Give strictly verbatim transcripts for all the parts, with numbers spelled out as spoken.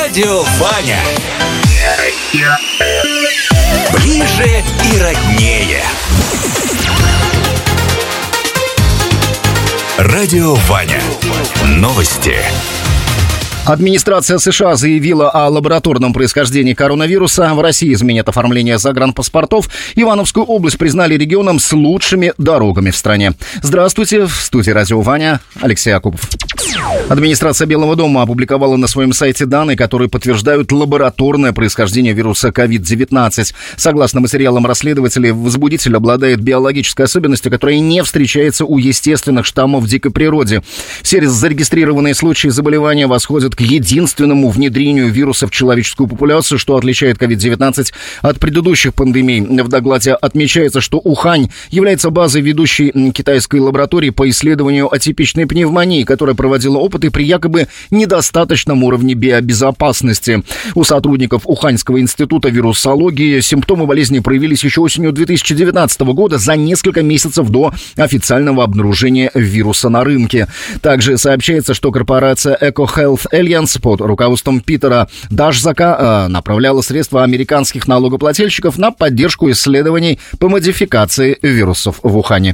Радио Ваня. Ближе и роднее. Радио Ваня. Новости. Администрация США заявила о лабораторном происхождении коронавируса. В России изменят оформление загранпаспортов. Ивановскую область признали регионом с лучшими дорогами в стране. Здравствуйте, в студии Радио Ваня Алексей Акупов. Администрация Белого дома опубликовала на своем сайте данные, которые подтверждают лабораторное происхождение вируса ковид девятнадцать. Согласно материалам расследователей, возбудитель обладает биологической особенностью, которая не встречается у естественных штаммов в дикой природе. Все зарегистрированные случаи заболевания восходят к единственному внедрению вируса в человеческую популяцию, что отличает ковид девятнадцать от предыдущих пандемий. В докладе отмечается, что Ухань является базой ведущей китайской лаборатории по исследованию атипичной пневмонии, которая проводила опыты при якобы недостаточном уровне биобезопасности. У сотрудников Уханьского института вирусологии симптомы болезни проявились еще осенью две тысячи девятнадцатого года, за несколько месяцев до официального обнаружения вируса на рынке. Также сообщается, что корпорация EcoHealth Alliance под руководством Питера Дашзака э, направляла средства американских налогоплательщиков на поддержку исследований по модификации вирусов в Ухане.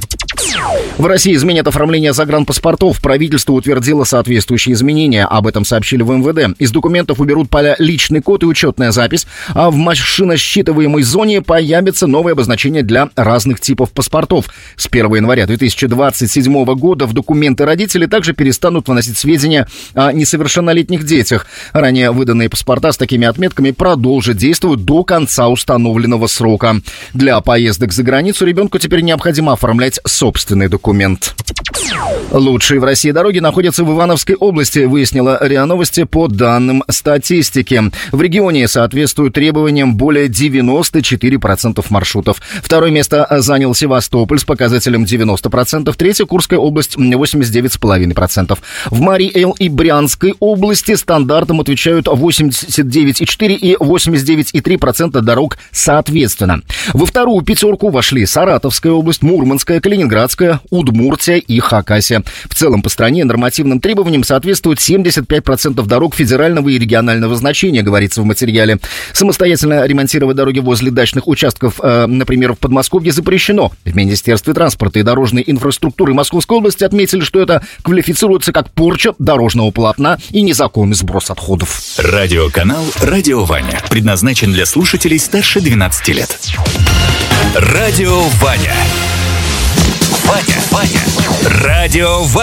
В России изменят оформление загранпаспортов. Правительство утвердило соответствующие изменения. Об этом сообщили в эм вэ дэ. Из документов уберут поля «личный код» и «учетная запись», а в машиносчитываемой зоне появится новое обозначение для разных типов паспортов. С первого января две тысячи двадцать седьмого года в документы родителей также перестанут вносить сведения о несовершеннолетних детях. Ранее выданные паспорта с такими отметками продолжат действовать до конца установленного срока. Для поездок за границу ребенку теперь необходимо оформлять собственный документ. Лучшие в России дороги находятся в Ивановской области, выяснила РИА Новости по данным статистики. В регионе соответствуют требованиям более девяносто четыре процента маршрутов. Второе место занял Севастополь с показателем девяносто процентов, третья Курская область восемьдесят девять целых пять десятых процента. В Марий-Эл и Брянской области стандартам отвечают восемьдесят девять целых четыре процента и восемьдесят девять целых три процента дорог соответственно. Во вторую пятерку вошли Саратовская область, Мурманская, Калининградская, Удмуртия и Хакасия. В целом по стране нормативным требованиям соответствует семьдесят пять процентов дорог федерального и регионального значения, говорится в материале. Самостоятельно ремонтировать дороги возле дачных участков, э, например, в Подмосковье, запрещено. В Министерстве транспорта и дорожной инфраструктуры Московской области отметили, что это квалифицируется как порча дорожного полотна и незаконный сброс отходов. Радиоканал «Радио Ваня» предназначен для слушателей старше двенадцати лет. Радио Ваня. Ваня, Ваня. Радио Ваня.